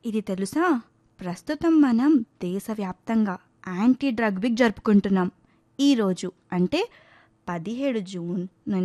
ఇది తెలుసా? ప్రస్తుతం మనం దేశవ్యాప్తంగా యాంటీ డ్రగ్ వీక్ జరుపుకుంటున్నాం. ఈరోజు అంటే 17 జూన్